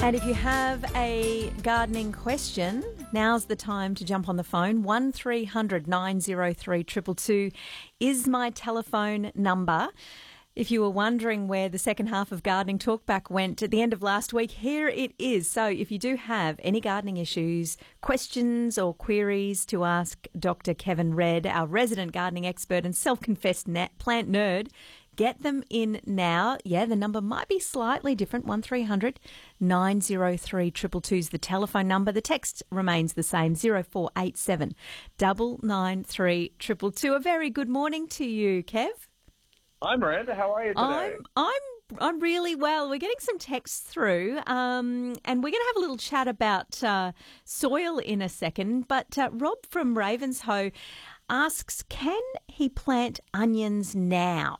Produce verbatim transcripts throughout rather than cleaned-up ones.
And if you have a gardening question, now's the time to jump on the phone. one three hundred nine oh three two two two is my telephone number. If you were wondering where the second half of Gardening Talkback went at the end of last week, here it is. So if you do have any gardening issues, questions or queries to ask Doctor Kevin Redd, our resident gardening expert and self-confessed net plant nerd, get them in now. Yeah, the number might be slightly different. one three hundred nine oh three two two two is the telephone number. The text remains the same, zero four eight seven nine nine three two two two. A very good morning to you, Kev. Hi, Miranda. How are you today? I'm I'm I'm really well. We're getting some texts through, um, and we're going to have a little chat about uh, soil in a second. But uh, Rob from Ravenshoe asks, can he plant onions now?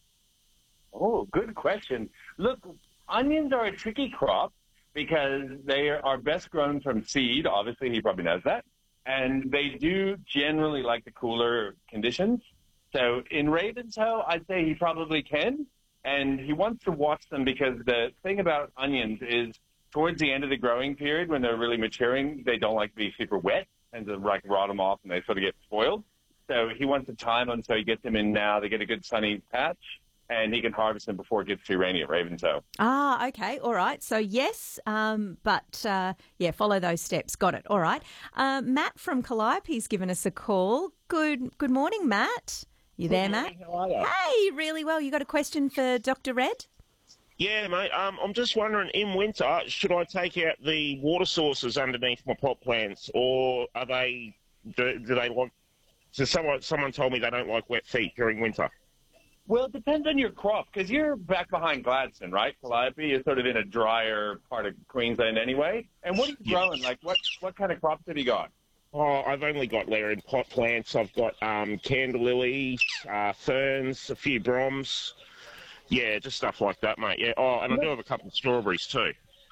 Oh, good question. Look, onions are a tricky crop because they are best grown from seed. Obviously, he probably knows that. And they do generally like the cooler conditions. So in Ravenshoe, I'd say he probably can. And he wants to watch them because the thing about onions is towards the end of the growing period, when they're really maturing, they don't like to be super wet and to like rot them off and they sort of get spoiled. So he wants to time them so he gets them in now. They get a good sunny patch. And he can harvest them before it gets too rainy at Ravenshoe. Ah, okay. All right. So, yes, um, but, uh, yeah, follow those steps. Got it. All right. Uh, Matt from Calliope's given us a call. Good good morning, Matt. You there, Matt? How are you? Hey, really well. You got a question for Doctor Redd? Yeah, mate. Um, I'm just wondering, in winter, should I take out the water sources underneath my pot plants, or are they, do, do they like, so someone, someone told me they don't like wet feet during winter. Well, it depends on your crop, because you're back behind Gladstone, right? Calliope is sort of in a drier part of Queensland anyway. And what are you growing? Like, what, what kind of crops have you got? Oh, I've only got there in pot plants. I've got um, candle lilies, uh, ferns, a few broms. Yeah, just stuff like that, mate. Yeah. Oh, and I do have a couple of strawberries too.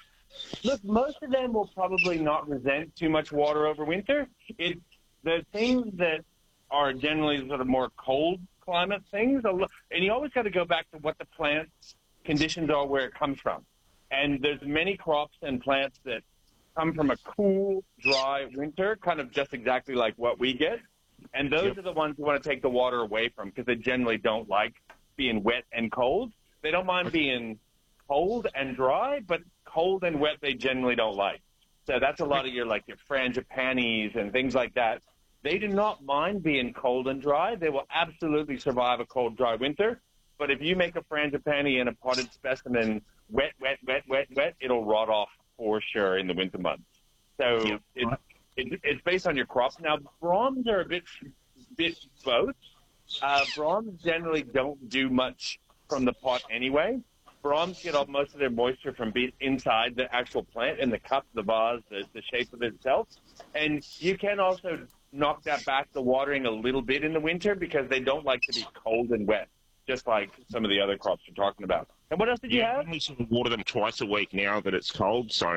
Look, most of them will probably not resent too much water over winter. It's the things that are generally sort of more cold climate things, and you always got to go back to what the plant's conditions are, where it comes from. And there's many crops and plants that come from a cool, dry winter, kind of just exactly like what we get. And those yep. are the ones you want to take the water away from because they generally don't like being wet and cold. They don't mind being cold and dry, but cold and wet they generally don't like. So that's a lot of your like your frangipanis and things like that. They do not mind being cold and dry. They will absolutely survive a cold, dry winter. But if you make a frangipani in a potted specimen wet, wet, wet, wet, wet, it'll rot off for sure in the winter months. So yep. it, it, it's based on your crops. Now, broms are a bit, bit both. Uh, broms generally don't do much from the pot anyway. Broms get all, most of their moisture from be- inside the actual plant, in the cup, the vase, the, the shape of it itself. And you can also knock that back, the watering, a little bit in the winter because they don't like to be cold and wet, just like some of the other crops you're talking about. And what else did you yeah, have? I only sort of water them twice a week now that it's cold, so.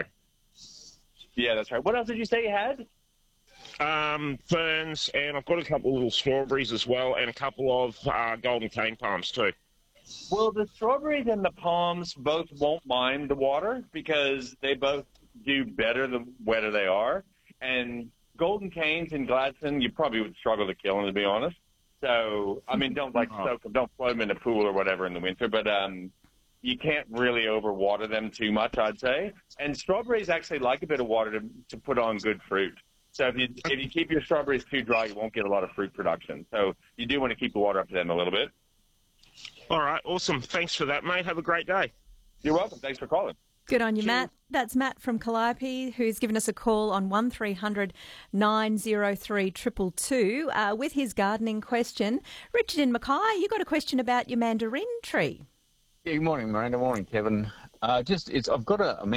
Yeah, that's right. What else did you say you had? Um, ferns, and I've got a couple of little strawberries as well, and a couple of uh, golden cane palms too. Well, the strawberries and the palms both won't mind the water because they both do better the wetter they are. And golden canes in Gladstone, you probably would struggle to kill them, to be honest. So, I mean, don't like soak them, don't float them in the pool or whatever in the winter, but um, you can't really overwater them too much, I'd say. And strawberries actually like a bit of water to, to put on good fruit. So if you if you keep your strawberries too dry, you won't get a lot of fruit production. So you do want to keep the water up to them a little bit. All right, awesome. Thanks for that, mate. Have a great day. You're welcome. Thanks for calling. Good on you, Matt. That's Matt from Calliope, who's given us a call on one three hundred nine oh three two two two uh, with his gardening question. Richard in Mackay, you got a question about your mandarin tree. Yeah, good morning, Miranda. Morning, Kevin. Uh, just, it's I've got a, a